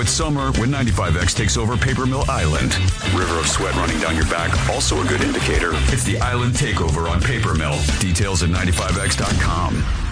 it's summer when 95X takes over Paper Mill Island. River of sweat running down your back, also a good indicator. It's the Island Takeover on Paper Mill. Details at 95X.com.